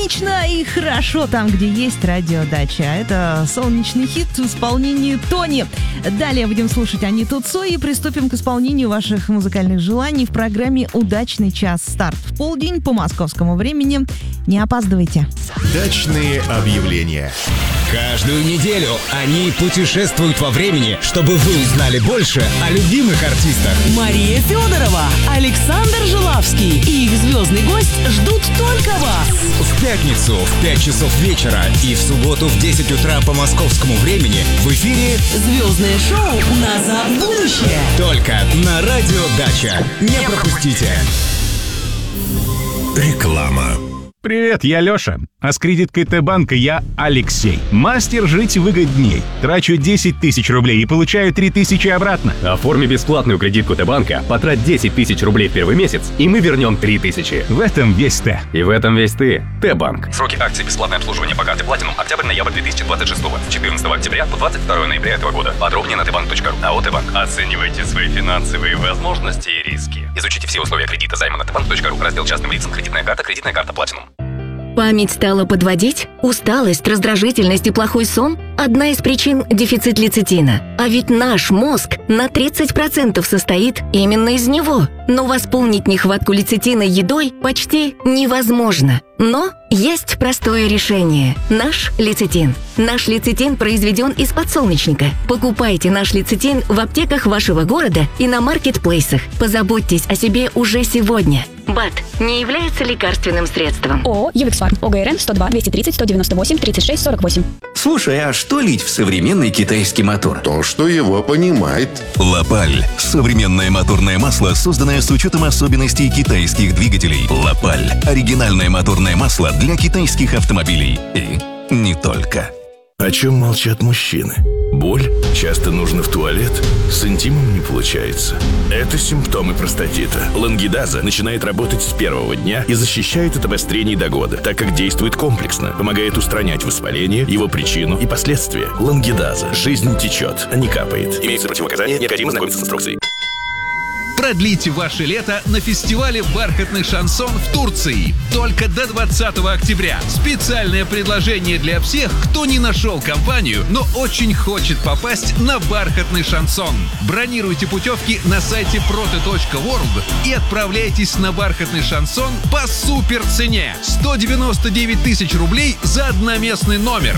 солнечно и хорошо там, где есть радиодача. Это солнечный хит в исполнении Тони. Далее будем слушать Аниту Цой и приступим к исполнению ваших музыкальных желаний в программе «Удачный час». Старт в полдень по московскому времени. Не опаздывайте. Дачные объявления. Каждую неделю они путешествуют во времени, чтобы вы узнали больше о любимых артистах. Мария Федорова, Александр Жилавский и их звездный гость ждут только вас. В пятницу в 5 часов вечера и в субботу в 10 утра по московскому времени в эфире Звездное шоу «Назад в будущее». только на Радио Дача. Не пропустите. Реклама. Привет, я Лёша, а с кредиткой Т-банка я Алексей. Мастер жить выгодней. Трачу 10 тысяч рублей и получаю 3 тысячи обратно. Оформи бесплатную кредитку Т-банка, потрать 10 тысяч рублей в первый месяц, и мы вернем 3 тысячи. В этом весь Т. И в этом весь ты. Т-банк. Сроки акции бесплатное обслуживание по карте Platinum. Октябрь-ноябрь 2026. С 14 октября по 22 ноября этого года. Подробнее на tbank.ru. АО «Т-банк». Оценивайте свои финансовые возможности и риски. Изучите все условия кредита займа на tbank.ru. Раздел частным лицам. Кредитная карта Platinum. Память стала подводить? Усталость, раздражительность и плохой сон? Одна из причин – дефицит лецитина. А ведь наш мозг на 30% состоит именно из него. Но восполнить нехватку лецитина едой почти невозможно. Но есть простое решение – наш лецитин. Наш лецитин произведен из подсолнечника. Покупайте наш лецитин в аптеках вашего города и на маркетплейсах. Позаботьтесь о себе уже сегодня. БАД не является лекарственным средством. ООО «Ювексфарм». ОГРН 102 230 198 36 48. Слушай, а что лить в современный китайский мотор? То, что его понимает. Лапаль – современное моторное масло, созданное с учетом особенностей китайских двигателей. Лапаль – оригинальное моторное масло для китайских автомобилей. И не только. О чем молчат мужчины? Боль? Часто нужно в туалет? С интимом не получается. Это симптомы простатита. Лангидаза начинает работать с первого дня и защищает от обострений до года, так как действует комплексно, помогает устранять воспаление, его причину и последствия. Лангидаза. Жизнь течет, а не капает. Имеются противопоказания, необходимо знакомиться с инструкцией. Продлите ваше лето на фестивале «Бархатный шансон» в Турции. Только до 20 октября. Специальное предложение для всех, кто не нашел компанию, но очень хочет попасть на «Бархатный шансон». Бронируйте путевки на сайте prote.world и отправляйтесь на «Бархатный шансон» по супер цене. 199 тысяч рублей за одноместный номер.